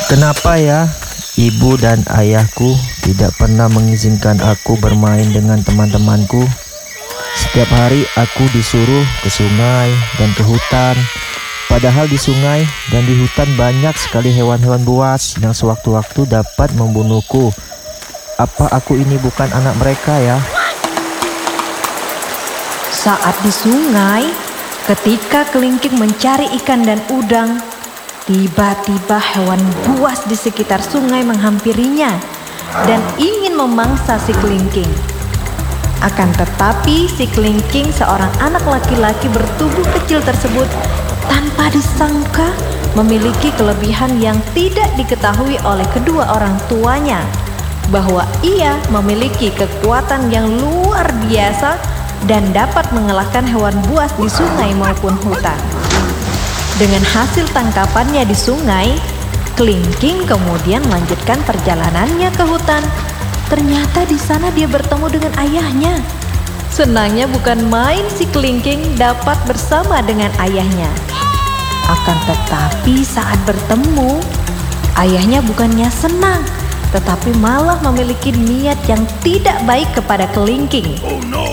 Kenapa ya ibu dan ayahku tidak pernah mengizinkan aku bermain dengan teman-temanku? Setiap hari aku disuruh ke sungai dan ke hutan. Padahal di sungai dan di hutan banyak sekali hewan-hewan buas yang sewaktu-waktu dapat membunuhku. Apa aku ini bukan anak mereka ya? Saat di sungai, ketika kelingking mencari ikan dan udang, tiba-tiba hewan buas di sekitar sungai menghampirinya dan ingin memangsa si kelingking. Akan tetapi si kelingking, seorang anak laki-laki bertubuh kecil tersebut, tanpa disangka memiliki kelebihan yang tidak diketahui oleh kedua orang tuanya, bahwa ia memiliki kekuatan yang luar biasa dan dapat mengalahkan hewan buas di sungai maupun hutan. Dengan hasil tangkapannya di sungai, kelingking kemudian melanjutkan perjalanannya ke hutan. Ternyata di sana dia bertemu dengan ayahnya. Senangnya bukan main si kelingking dapat bersama dengan ayahnya. Akan tetapi saat bertemu, ayahnya bukannya senang, tetapi malah memiliki niat yang tidak baik kepada kelingking.